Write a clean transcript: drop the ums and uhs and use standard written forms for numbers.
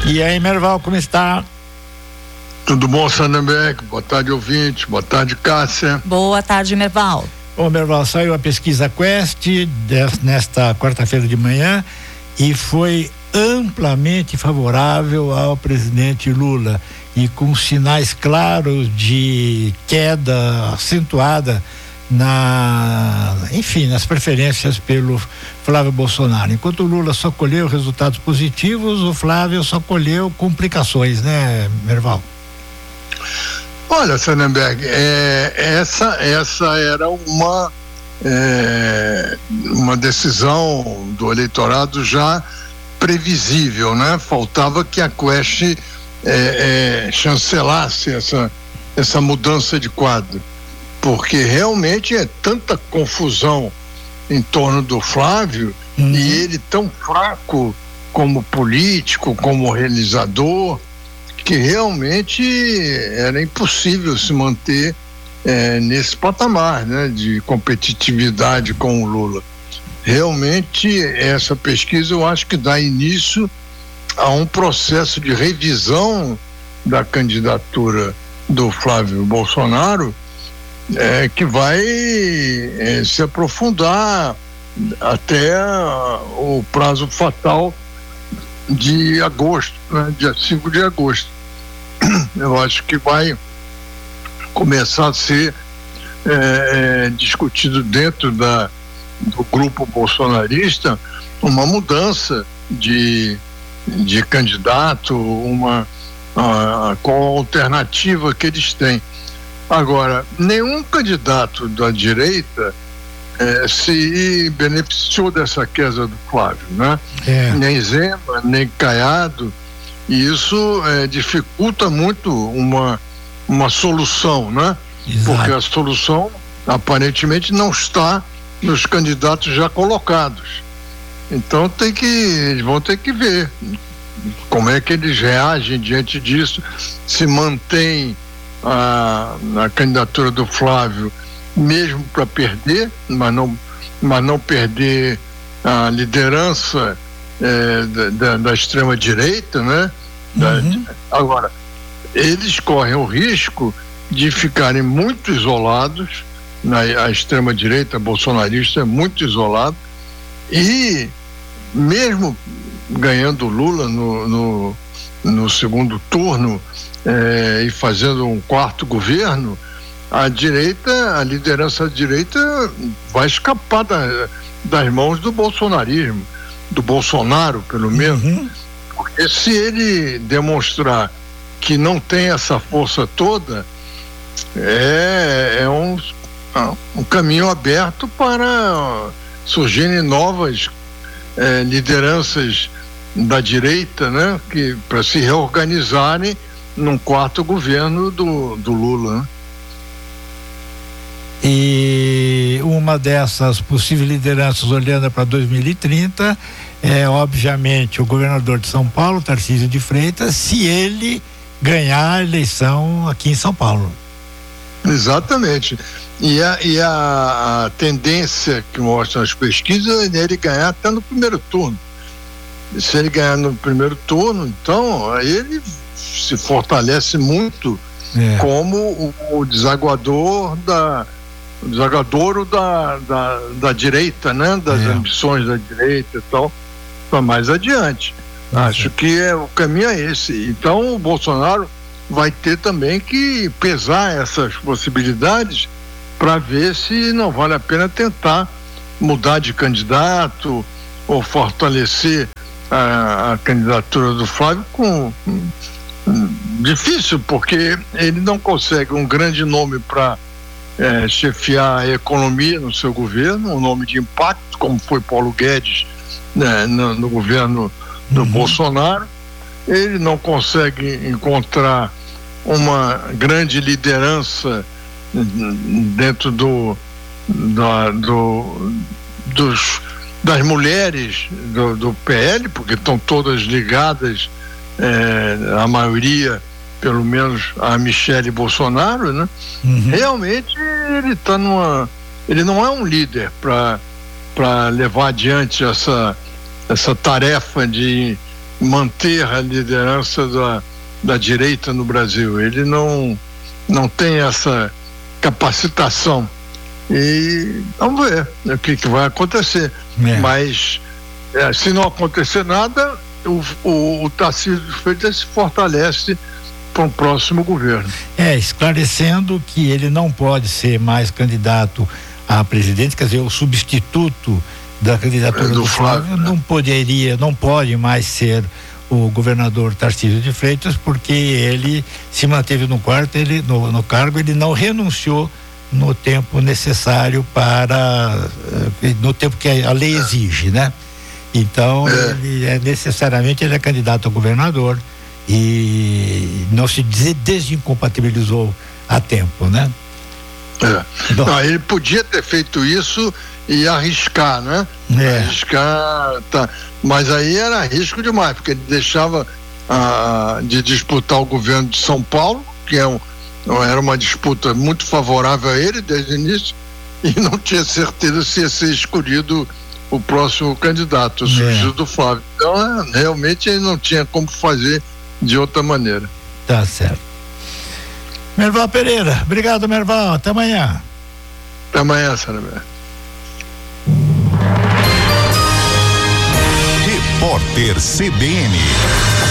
E aí, Merval, como está? Tudo bom, Sandembeck? Boa tarde, ouvinte. Boa tarde, Cássia. Boa tarde, Merval. Bom, Merval, saiu a pesquisa Quest nesta quarta-feira de manhã e foi amplamente favorável ao presidente Lula e com sinais claros de queda acentuada nas preferências pelo Flávio Bolsonaro. Enquanto o Lula só colheu resultados positivos, o Flávio só colheu complicações, né, Merval? Olha, Sandemberg, essa era uma decisão do eleitorado já previsível, né? Faltava que a Quest chancelasse essa mudança de quadro, porque realmente é tanta confusão em torno do Flávio, e ele tão fraco como político, como realizador, que realmente era impossível se manter nesse patamar, né, de competitividade com o Lula. Realmente essa pesquisa eu acho que dá início a um processo de revisão da candidatura do Flávio Bolsonaro, que vai se aprofundar até o prazo fatal de agosto, né, dia 5 de agosto. Eu acho que vai começar a ser discutido dentro do grupo bolsonarista uma mudança de candidato, qual a alternativa que eles têm. Agora, nenhum candidato da direita se beneficiou dessa queda do Flávio, né? Nem Zema, nem Caiado, e isso dificulta muito uma solução, né? Exato. Porque a solução aparentemente não está nos candidatos já colocados. Então eles vão ter que ver como é que eles reagem diante disso, se mantém a candidatura do Flávio mesmo para perder, mas não perder a liderança da extrema direita, né? Agora, eles correm o risco de ficarem muito isolados, a extrema direita bolsonarista é muito isolada, e mesmo ganhando Lula no segundo turno e fazendo um quarto governo, a liderança da direita vai escapar das mãos do bolsonarismo, do Bolsonaro, pelo menos. Porque se ele demonstrar que não tem essa força toda, é um caminho aberto para surgirem novas lideranças da direita, né, para se reorganizarem num quarto governo do Lula, né? E uma dessas possíveis lideranças olhando para 2030 é obviamente o governador de São Paulo, Tarcísio de Freitas, se ele ganhar a eleição aqui em São Paulo. Exatamente. E a tendência que mostram as pesquisas é ele ganhar até no primeiro turno. Se ele ganhar no primeiro turno, então aí ele se fortalece muito como o desaguadouro da direita, né? Das ambições da direita e tal, para mais adiante. Acho que o caminho é esse. Então o Bolsonaro vai ter também que pesar essas possibilidades para ver se não vale a pena tentar mudar de candidato ou fortalecer a candidatura do Flávio difícil, porque ele não consegue um grande nome para chefiar a economia no seu governo, um nome de impacto, como foi Paulo Guedes, né, no governo do Bolsonaro. Ele não consegue encontrar uma grande liderança dentro das mulheres do PL, porque estão todas ligadas, a maioria, pelo menos, a Michele Bolsonaro, né? Realmente ele não é um líder para levar adiante essa tarefa de manter a liderança da direita no Brasil. Ele não tem essa capacitação. E vamos ver o que vai acontecer. Mas se não acontecer nada, o Tarcísio de Freitas se fortalece para o próximo governo. Esclarecendo que ele não pode ser mais candidato a presidente, quer dizer, o substituto da candidatura do Flávio não pode mais ser o governador Tarcísio de Freitas, porque ele se manteve no cargo, ele não renunciou no tempo necessário no tempo que a lei exige, né? Então, necessariamente ele é candidato a governador e não se desincompatibilizou a tempo, né? Não, ele podia ter feito isso e arriscar, né? Arriscar, tá. Mas aí era risco demais, porque ele deixava de disputar o governo de São Paulo, que era uma disputa muito favorável a ele desde o início, e não tinha certeza se ia ser escolhido o próximo candidato, o substituto do Flávio. Então, realmente ele não tinha como fazer de outra maneira. Tá certo. Merval Pereira, obrigado, Merval, até amanhã. Até amanhã, Sérgio. Repórter CBN.